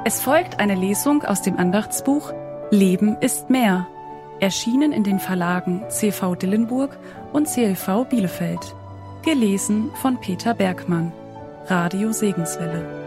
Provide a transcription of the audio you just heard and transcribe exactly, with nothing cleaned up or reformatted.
Es folgt eine Lesung aus dem Andachtsbuch Leben ist mehr, erschienen in den Verlagen C V Dillenburg und C L V Bielefeld. Gelesen von Peter Bergmann. Radio Segenswelle.